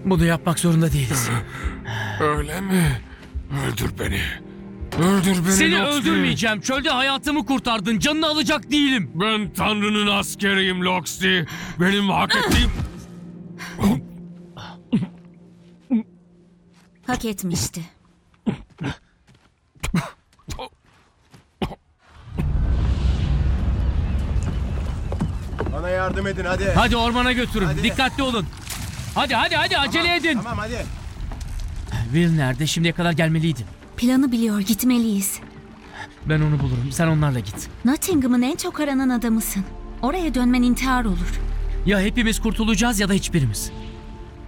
Bunu yapmak zorunda değiliz. Öyle mi? Öldür beni. Öldür beni. Seni Loxley. öldürmeyeceğim. Çölde hayatımı kurtardın. Canını alacak değilim. Ben Tanrı'nın askeriyim Loxley. Benim hak ettiğim... Hak etmişti. Bana yardım edin hadi. Hadi ormana götürün. Hadi. Dikkatli olun. Hadi acele edin. Tamam hadi. Will nerede? Şimdiye kadar gelmeliydim. Planı biliyor, gitmeliyiz. Ben onu bulurum. Sen onlarla git. Nottingham'ın en çok aranan adamısın. Oraya dönmen intihar olur. Ya hepimiz kurtulacağız ya da hiçbirimiz.